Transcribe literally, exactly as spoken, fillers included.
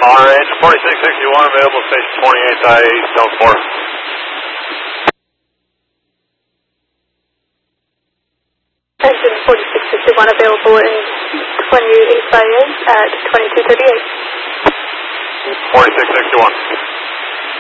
R H forty-six sixty-one available, station twenty-eight, I A, zone four. Engine forty-six sixty-one available in twenty-eight I A at twenty-two thirty-eight. forty-six sixty-one.